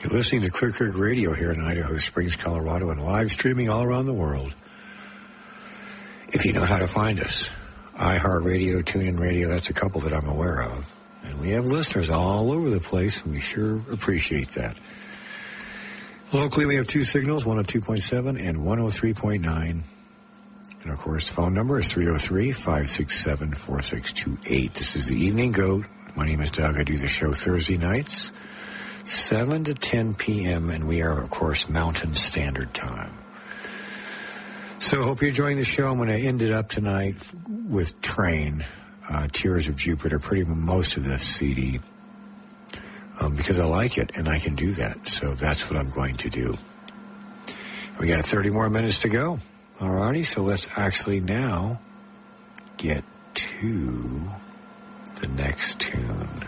You're listening to Clear Creek Radio here in Idaho Springs, Colorado, and live streaming all around the world. If you know how to find us, iHeartRadio, TuneIn Radio, that's a couple that I'm aware of. And we have listeners all over the place, and we sure appreciate that. Locally, we have two signals, 102.7 and 103.9. And, of course, the phone number is 303-567-4628. This is the Evening Goat. My name is Doug. I do the show Thursday nights, 7 to 10 p.m., and we are, of course, Mountain Standard Time. So I hope you're enjoying the show. I'm going to end it up tonight with Train, Tears of Jupiter, pretty most of the CD, because I like it, and I can do that. So that's what I'm going to do. We got 30 more minutes to go. All righty, so let's actually now get to the next tune.